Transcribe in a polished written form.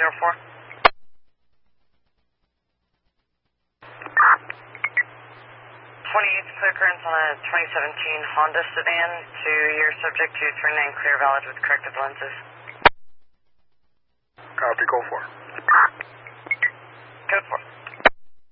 4. 28th clear currents on a 2017 Honda sedan to your subject to 39 clear valid with corrective lenses. Copy, go for it. Code 4.